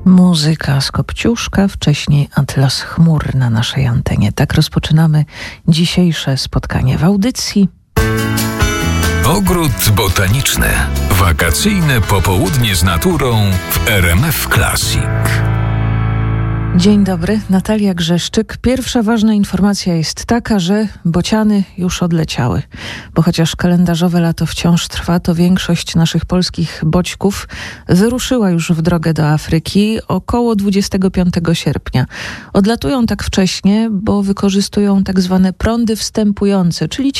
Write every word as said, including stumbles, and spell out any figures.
Muzyka z Kopciuszka, wcześniej Atlas chmur na naszej antenie. Tak rozpoczynamy dzisiejsze spotkanie w audycji. Ogród botaniczny. Wakacyjne popołudnie z naturą w R M F Classic. Dzień dobry, Natalia Grzeszczyk. Pierwsza ważna informacja jest taka, że bociany już odleciały. Bo chociaż kalendarzowe lato wciąż trwa, to większość naszych polskich boćków wyruszyła już w drogę do Afryki około dwudziestego piątego sierpnia. Odlatują tak wcześnie, bo wykorzystują tak zwane prądy wstępujące, czyli